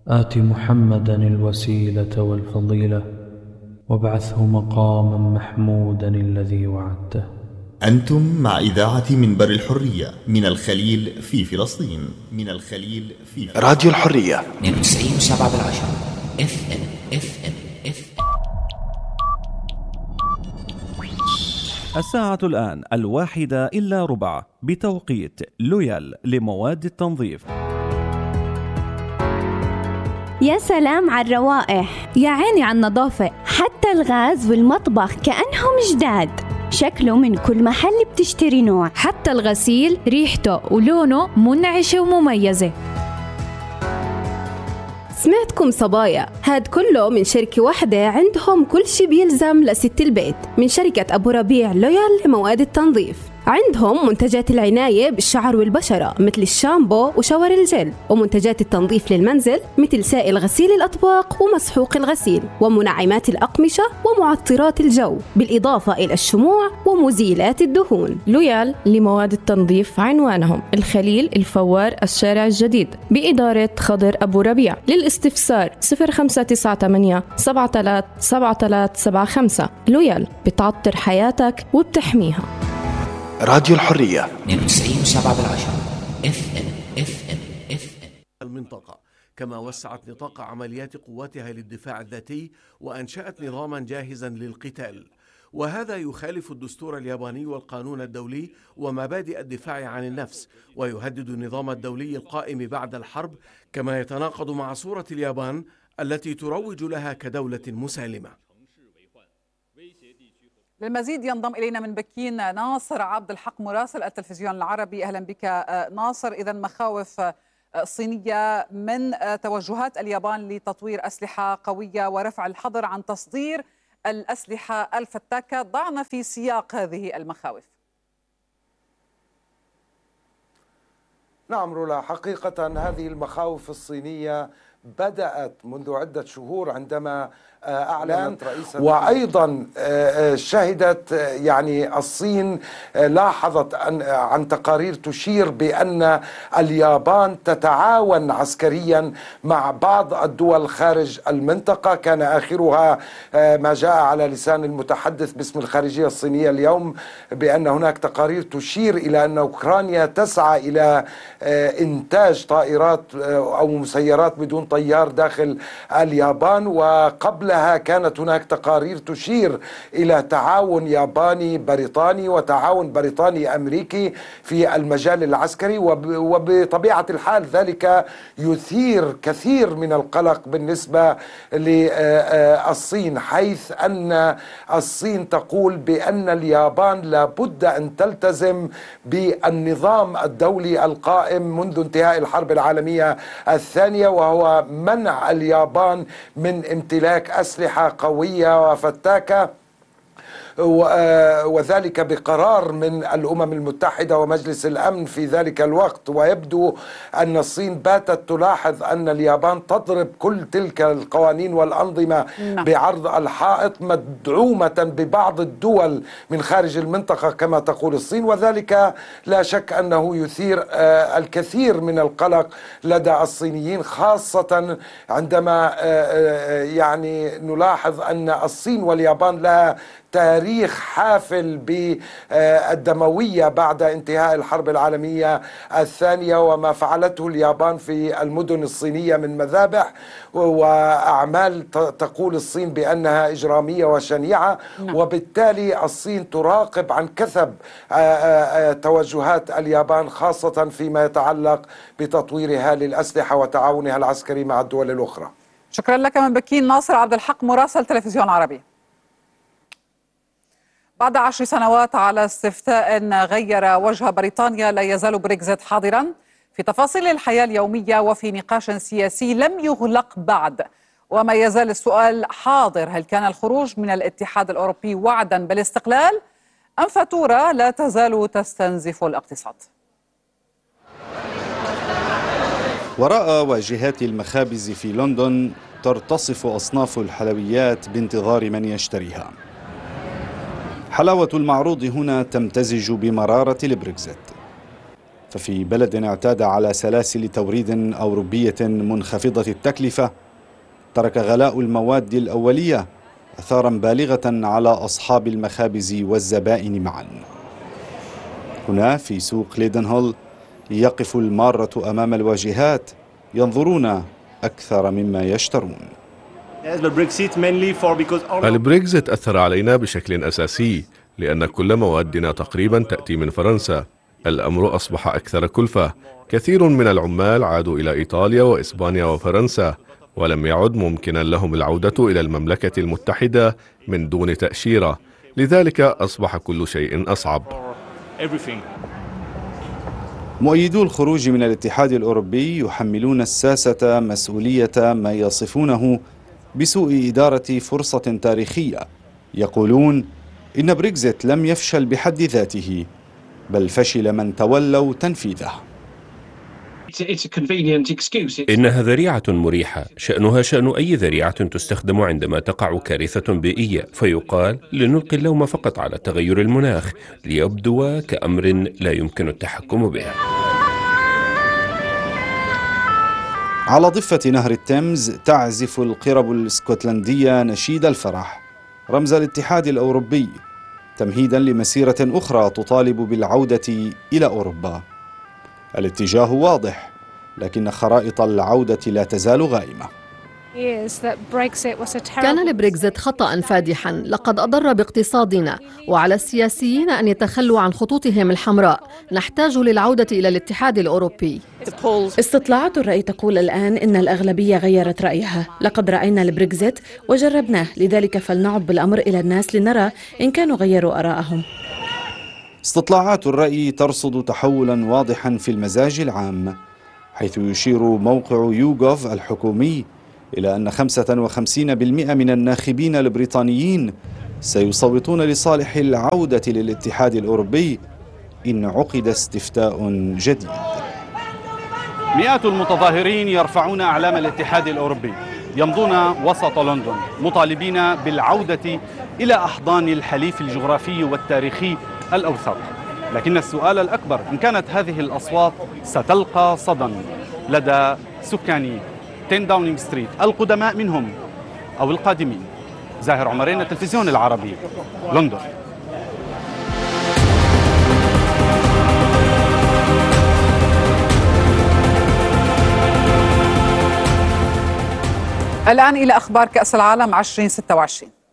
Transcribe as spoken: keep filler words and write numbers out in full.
آت محمدا الوسيلة والفضيلة وابعثه مقاما محمودا الذي وعدته. أنتم مع إذاعة منبر الحرية من الخليل في فلسطين. من الخليل في فلسطين. راديو الحرية اثنين وتسعين وسبعة بالعشرة اف ام اف ام اف ام. الساعة الآن الواحدة إلا ربع بتوقيت لويال لمواد التنظيف. يا سلام على الروائح، يا عيني على النظافة، حتى الغاز والمطبخ كأنهم جداد، شكله من كل محل بتشتري نوع، حتى الغسيل ريحته ولونه منعشة ومميزة. سمعتكم صبايا، هاد كله من شركة واحدة عندهم كل شي بيلزم لست البيت، من شركة أبو ربيع لويال لمواد التنظيف. عندهم منتجات العناية بالشعر والبشرة مثل الشامبو وشاور الجل، ومنتجات التنظيف للمنزل مثل سائل غسيل الأطباق ومسحوق الغسيل، ومنعمات الأقمشة ومعطرات الجو، بالإضافة إلى الشموع ومزيلات الدهون. لويال لمواد التنظيف عنوانهم الخليل الفوار الشارع الجديد بإدارة خضر أبو ربيع. للاستفسار صفر خمسة تسعة ثمانية سبعة ثلاثة سبعة ثلاثة سبعة خمسة. لويال بتعطر حياتك وبتحميها. راديو الحرية اثنين وتسعين وسبعة بالعشرة اف ام اف ام اف ام. المنطقة كما وسعت نطاق عمليات قواتها للدفاع الذاتي وأنشأت نظاما جاهزا للقتال، وهذا يخالف الدستور الياباني والقانون الدولي ومبادئ الدفاع عن النفس، ويهدد النظام الدولي القائم بعد الحرب، كما يتناقض مع صورة اليابان التي تروج لها كدولة مسالمة. للمزيد ينضم إلينا من بكين ناصر عبد الحق مراسل التلفزيون العربي. أهلا بك ناصر. إذا مخاوف صينية من توجهات اليابان لتطوير أسلحة قوية ورفع الحظر عن تصدير الأسلحة الفتاكة، ضعنا في سياق هذه المخاوف. نعم رولا، حقيقة هذه المخاوف الصينية بدأت منذ عدة شهور عندما أعلنت رئيسة، وأيضا شهدت يعني الصين لاحظت أن عن تقارير تشير بأن اليابان تتعاون عسكريا مع بعض الدول خارج المنطقة. كان آخرها ما جاء على لسان المتحدث باسم الخارجية الصينية اليوم بأن هناك تقارير تشير إلى أن أوكرانيا تسعى إلى إنتاج طائرات أو مسيرات بدون طيار داخل اليابان، وقبل كانت هناك تقارير تشير إلى تعاون ياباني بريطاني وتعاون بريطاني أمريكي في المجال العسكري، وبطبيعة الحال ذلك يثير كثير من القلق بالنسبة للصين، حيث أن الصين تقول بأن اليابان لابد أن تلتزم بالنظام الدولي القائم منذ انتهاء الحرب العالمية الثانية، وهو منع اليابان من امتلاك أسلحة قوية وفتاكة، وذلك بقرار من الأمم المتحدة ومجلس الأمن في ذلك الوقت. ويبدو أن الصين باتت تلاحظ أن اليابان تضرب كل تلك القوانين والأنظمة بعرض الحائط، مدعومة ببعض الدول من خارج المنطقة كما تقول الصين، وذلك لا شك أنه يثير الكثير من القلق لدى الصينيين، خاصة عندما يعني نلاحظ أن الصين واليابان لها تاريخ حافل بالدموية بعد انتهاء الحرب العالمية الثانية، وما فعلته اليابان في المدن الصينية من مذابح وأعمال تقول الصين بأنها إجرامية وشنيعة. وبالتالي الصين تراقب عن كثب توجهات اليابان، خاصة فيما يتعلق بتطويرها للأسلحة وتعاونها العسكري مع الدول الأخرى. شكرا لك من بكين ناصر عبد الحق مراسل تلفزيون عربي. بعد عشر سنوات على استفتاء غير وجه بريطانيا، لا يزال بريكزيت حاضرا في تفاصيل الحياة اليومية وفي نقاش سياسي لم يغلق بعد، وما يزال السؤال حاضر: هل كان الخروج من الاتحاد الأوروبي وعدا بالاستقلال أم فاتورة لا تزال تستنزف الاقتصاد؟ وراء واجهات المخابز في لندن ترتصف أصناف الحلويات بانتظار من يشتريها. حلاوة المعروض هنا تمتزج بمرارة البريكزيت، ففي بلد اعتاد على سلاسل توريد أوروبية منخفضة التكلفة ترك غلاء المواد الأولية أثارا بالغة على أصحاب المخابز والزبائن معا. هنا في سوق ليدنهول يقف المارة أمام الواجهات ينظرون أكثر مما يشترون. البريكزيت أثر علينا بشكل أساسي لأن كل موادنا تقريبا تأتي من فرنسا. الأمر أصبح أكثر كلفة. كثير من العمال عادوا إلى إيطاليا وإسبانيا وفرنسا، ولم يعد ممكنا لهم العودة إلى المملكة المتحدة من دون تأشيرة، لذلك أصبح كل شيء أصعب. مؤيدو الخروج من الاتحاد الأوروبي يحملون الساسة مسؤولية ما يصفونه بسوء إدارة فرصة تاريخية. يقولون إن بريكزيت لم يفشل بحد ذاته، بل فشل من تولوا تنفيذه. إنها ذريعة مريحة، شأنها شأن أي ذريعة تستخدم عندما تقع كارثة بيئية، فيقال لنلقي اللوم فقط على تغير المناخ ليبدو كأمر لا يمكن التحكم به. على ضفة نهر التيمز تعزف القرب الاسكتلندية نشيد الفرح رمز الاتحاد الأوروبي، تمهيدا لمسيرة أخرى تطالب بالعودة إلى أوروبا. الاتجاه واضح، لكن خرائط العودة لا تزال غائمة. كان البريكزيت خطأ فادحا، لقد أضر باقتصادنا، وعلى السياسيين أن يتخلوا عن خطوطهم الحمراء. نحتاج للعودة إلى الاتحاد الأوروبي. استطلاعات الرأي تقول الآن إن الأغلبية غيرت رأيها. لقد رأينا البريكزيت وجربناه، لذلك فلنعد بالأمر إلى الناس لنرى إن كانوا غيروا آراءهم. استطلاعات الرأي ترصد تحولا واضحا في المزاج العام، حيث يشير موقع يوغوف الحكومي إلى أن خمسة وخمسين بالمئة من الناخبين البريطانيين سيصوتون لصالح العودة للاتحاد الأوروبي إن عقد استفتاء جديد. مئات المتظاهرين يرفعون أعلام الاتحاد الأوروبي، يمضون وسط لندن مطالبين بالعودة إلى أحضان الحليف الجغرافي والتاريخي الأوثق. لكن السؤال الأكبر، إن كانت هذه الأصوات ستلقى صدى لدى سكان عشرة داونينغ ستريت، القدماء منهم أو القادمين. زاهر عمرين، التلفزيون العربي، لندن. الآن إلى أخبار كأس العالم ألفين وستة وعشرين.